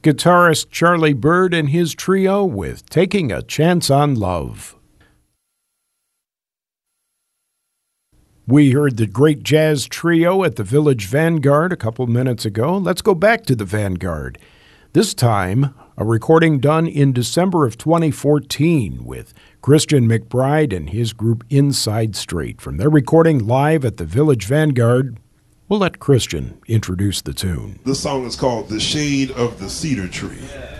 guitarist Charlie Byrd and his trio with Taking a Chance on Love. We heard the great jazz trio at the Village Vanguard a couple minutes ago. Let's go back to the Vanguard. This time, a recording done in December of 2014 with Christian McBride and his group Inside Straight. From their recording live at the Village Vanguard, we'll let Christian introduce the tune. This song is called The Shade of the Cedar Tree.